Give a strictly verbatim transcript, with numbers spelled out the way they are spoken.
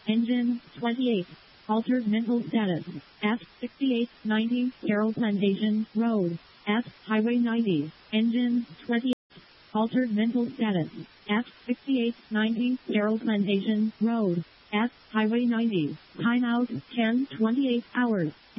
Engine twenty-eight. Altered mental status. At sixty-eight ninety Carroll Plantation Road. At Highway ninety. Engine twenty-eight. Altered mental status. At sixty-eight ninety Carroll Plantation Road. At Highway ninety. Timeout ten twenty-eight hours.